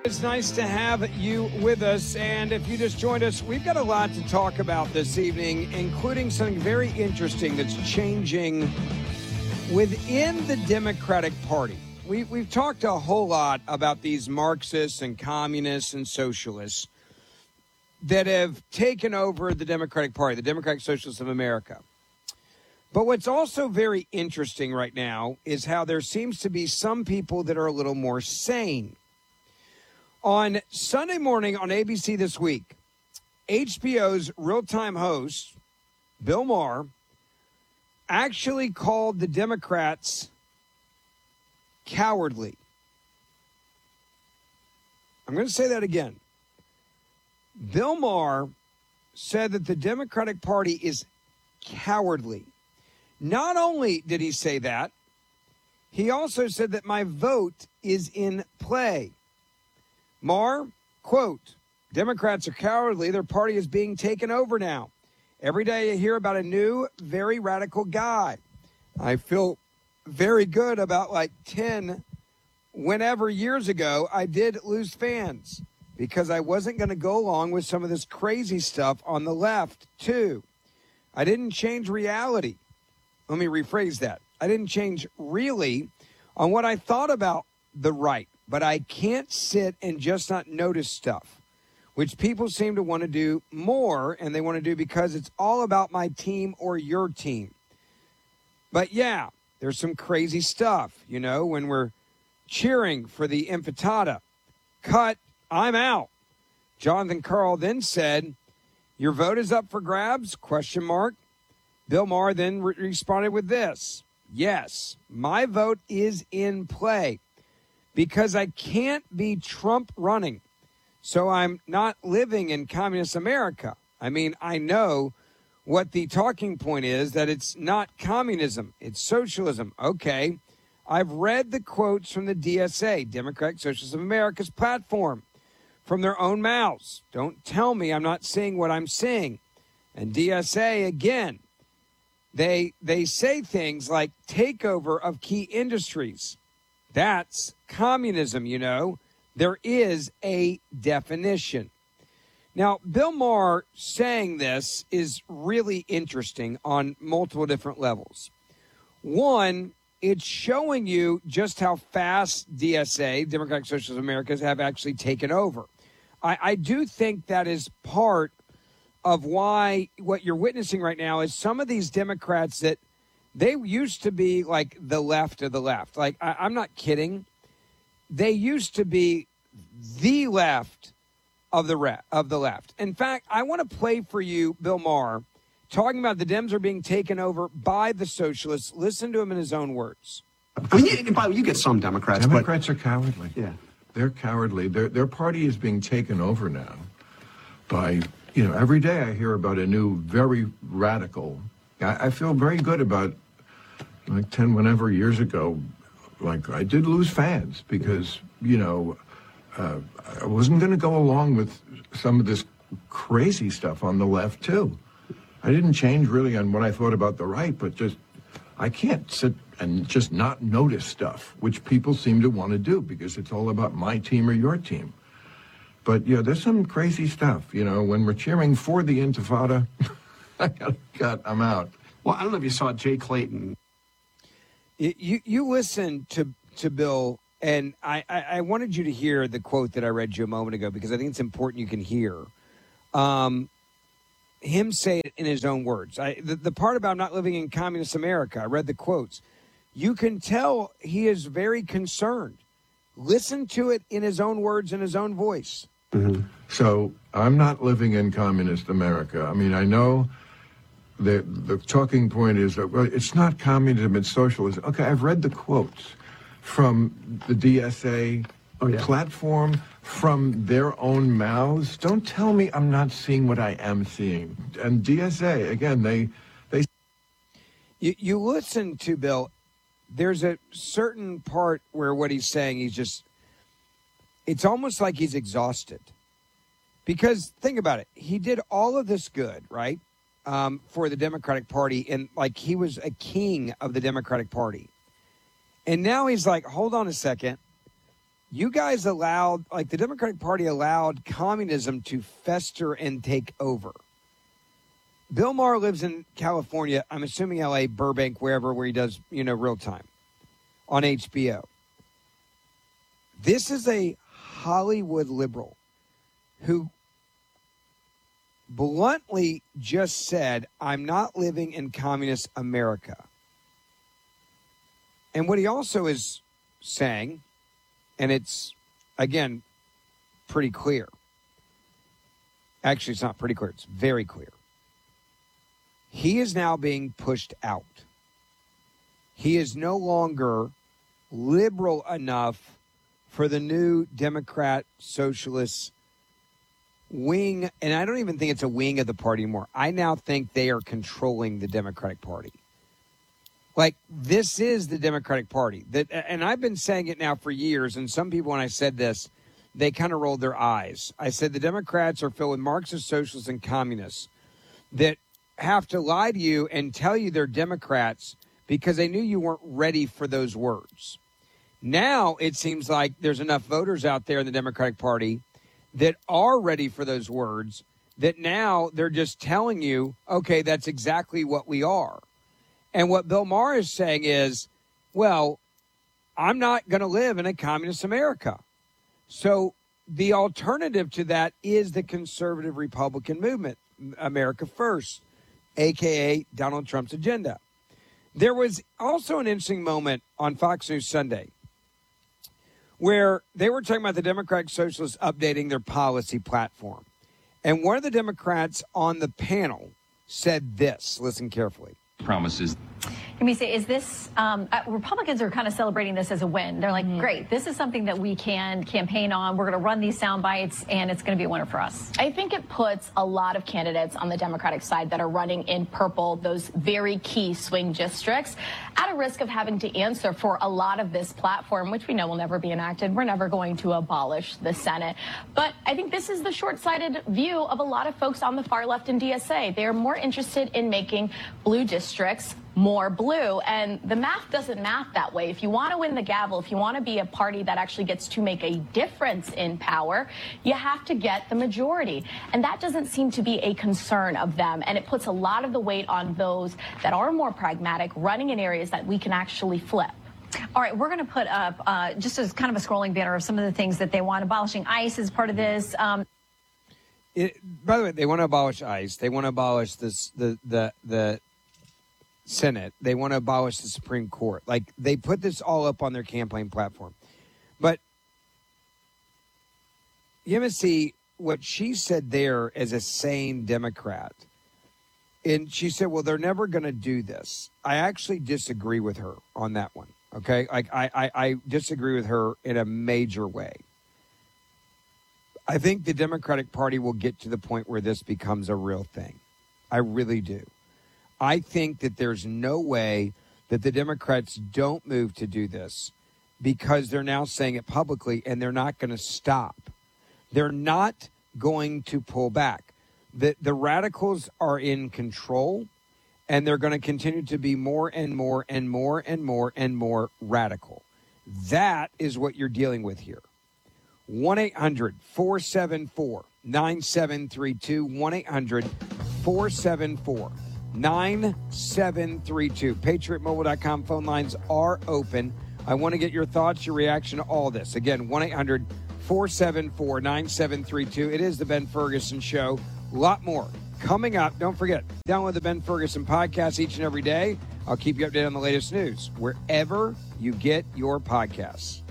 It's nice to have you with us, and if you just joined us, we've got a lot to talk about this evening, including something very interesting that's changing within the Democratic Party. We've talked a whole lot about these Marxists and communists and socialists that have taken over the Democratic Party, the Democratic Socialists of America. But what's also very interesting right now is how there seems to be some people that are a little more sane. On Sunday morning on ABC This Week, HBO's real-time host, Bill Maher, actually called the Democrats cowardly. I'm going to say that again. Bill Maher said that the Democratic Party is cowardly. Not only did he say that, he also said that my vote is in play. Maher, quote, Democrats are cowardly. Their party is being taken over now. Every day I hear about a new, very radical guy. I feel very good about like 10 whenever years ago I did lose fans because I wasn't going to go along with some of this crazy stuff on the left, too. I didn't change reality. Let me rephrase that. I didn't change really on what I thought about the right. But I can't sit and just not notice stuff, which people seem to want to do more, and they want to do because it's all about my team or your team. But yeah, there's some crazy stuff, you know, when we're cheering for the intifada. Cut, I'm out. Jonathan Karl then said, your vote is up for grabs, ? Bill Maher then responded with this. Yes, my vote is in play. Because I can't be Trump running. So I'm not living in communist America. I mean, I know what the talking point is, that it's not communism, it's socialism. Okay, I've read the quotes from the DSA, Democratic Socialists of America's platform, from their own mouths. Don't tell me I'm not seeing what I'm seeing. And DSA, again, they say things like takeover of key industries. That's communism, you know. There is a definition. Now, Bill Maher saying this is really interesting on multiple different levels. One, it's showing you just how fast DSA, Democratic Socialists of America, have actually taken over. I do think that is part of why what you're witnessing right now is some of these Democrats that they used to be like the left of the left. Like, I'm not kidding. They used to be the left of the left. In fact, I want to play for you Bill Maher talking about the Dems are being taken over by the socialists. Listen to him in his own words. I mean, you get some Democrats. Democrats are cowardly. Yeah. They're cowardly. Their party is being taken over now by, you know, every day I hear about a new, very radical. I feel very good about, like 10 whenever years ago, like I did lose fans because, you know, I wasn't going to go along with some of this crazy stuff on the left, too. I didn't change really on what I thought about the right, but just I can't sit and just not notice stuff, which people seem to want to do because it's all about my team or your team. But, yeah, there's some crazy stuff, you know, when we're cheering for the Intifada, I'm out. Well, I don't know if you saw Jay Clayton. You listened to Bill, and I wanted you to hear the quote that I read you a moment ago because I think it's important you can hear him say it in his own words. The part about I'm not living in communist America, I read the quotes. You can tell he is very concerned. Listen to it in his own words, in his own voice. Mm-hmm. So I'm not living in communist America. I mean, I know the talking point is that, well, it's not communism, it's socialism. Okay, I've read the quotes from the DSA platform, from their own mouths. Don't tell me I'm not seeing what I am seeing. And DSA, again, they You listen to Bill, there's a certain part where what he's saying, it's almost like he's exhausted. Because think about it. He did all of this good, right, for the Democratic Party, and like he was a king of the Democratic Party. And now he's like, hold on a second. You guys allowed, like the Democratic Party allowed communism to fester and take over. Bill Maher lives in California, I'm assuming LA, Burbank, wherever, where he does, real time on HBO. This is a Hollywood liberal who bluntly just said, I'm not living in communist America. And what he also is saying, and it's, again, pretty clear. Actually, it's not pretty clear. It's very clear. He is now being pushed out. He is no longer liberal enough for the new Democrat Socialist wing, and I don't even think it's a wing of the party anymore. I now think they are controlling the Democratic Party. Like, this is the Democratic Party. And I've been saying it now for years, and some people, when I said this, they kind of rolled their eyes. I said the Democrats are filled with Marxist, socialists, and communists that have to lie to you and tell you they're Democrats because they knew you weren't ready for those words. Now it seems like there's enough voters out there in the Democratic Party that are ready for those words that now they're just telling you, okay, that's exactly what we are. And what Bill Maher is saying is, well, I'm not going to live in a communist America. So the alternative to that is the conservative Republican movement, America First, a.k.a. Donald Trump's agenda. There was also an interesting moment on Fox News Sunday where they were talking about the Democratic Socialists updating their policy platform. And one of the Democrats on the panel said this. Listen carefully. Promises. Let me say, is this, Republicans are kind of celebrating this as a win. They're like, great, this is something that we can campaign on. We're going to run these sound bites, and it's going to be a winner for us. I think it puts a lot of candidates on the Democratic side that are running in purple, those very key swing districts, at a risk of having to answer for a lot of this platform, which we know will never be enacted. We're never going to abolish the Senate. But I think this is the short-sighted view of a lot of folks on the far left in DSA. They're more interested in making blue districts more blue, and the math doesn't math that way. If you want to win the gavel, if you want to be a party that actually gets to make a difference in power, you have to get the majority, and that doesn't seem to be a concern of them, and it puts a lot of the weight on those that are more pragmatic, running in areas that we can actually flip. All right, we're going to put up just as kind of a scrolling banner of some of the things that they want. Abolishing ICE is part of this. By the way, they want to abolish ICE. They want to abolish the Senate. They want to abolish the Supreme Court. Like, they put this all up on their campaign platform. But you have to see what she said there as a sane Democrat. And she said, well, they're never going to do this. I actually disagree with her on that one. Okay? Like, I disagree with her in a major way. I think the Democratic Party will get to the point where this becomes a real thing. I really do. I think that there's no way that the Democrats don't move to do this because they're now saying it publicly and they're not going to stop. They're not going to pull back. The radicals are in control, and they're going to continue to be more and more and more and more and more radical. That is what you're dealing with here. 1-800-474-9732, 1-800-474-9732. PatriotMobile.com phone lines are open. I want to get your thoughts, your reaction to all this. Again, 1-800-474-9732. It is the Ben Ferguson Show. A lot more coming up. Don't forget, download the Ben Ferguson podcast each and every day. I'll keep you updated on the latest news wherever you get your podcasts.